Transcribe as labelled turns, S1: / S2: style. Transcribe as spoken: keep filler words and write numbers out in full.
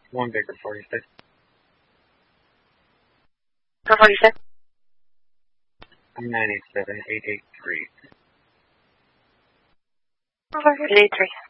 S1: One Baker forty-six.
S2: For forty-six?
S1: nine eight seven eight eight three.
S2: eight eight three.